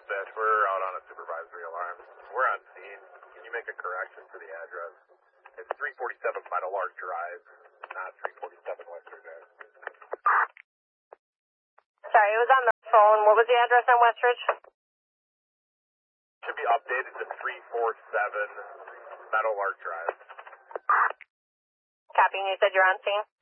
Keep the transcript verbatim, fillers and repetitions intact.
Dispatch, we're out on a supervisory alarm. We're on scene. Can you make a correction for the address? It's three forty-seven Meadow Lark Drive, not three forty-seven Westridge Drive. Sorry, it was on the phone. What was the address on Westridge? Should be updated to three forty-seven Meadow Lark Drive. Copy, and you said you're on scene?